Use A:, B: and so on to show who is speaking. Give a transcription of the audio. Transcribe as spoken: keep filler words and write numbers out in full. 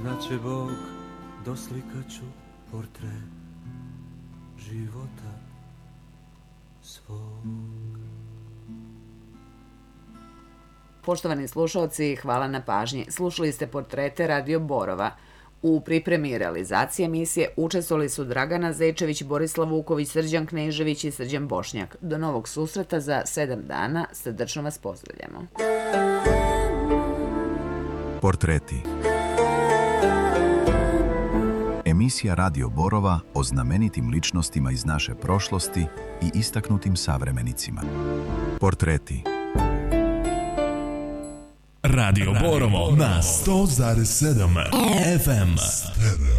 A: Znaće Bog, doslikaću portret života svog.
B: Poštovani slušalci, hvala na pažnji. Slušali ste Portrete Radio Borova. U pripremi i realizaciji emisije učestvovali su Dragana Zečević, Borislav Vuković, Srđan Knežević i Srđan Bošnjak. Do novog susreta za sedam dana. Srdačno vas pozdravljamo.
C: Portreti. Emisija Radio Borova o znamenitim ličnostima iz naše prošlosti i istaknutim savremenicima. Portreti.
D: Radio Borovo na sto zarez sedam F M.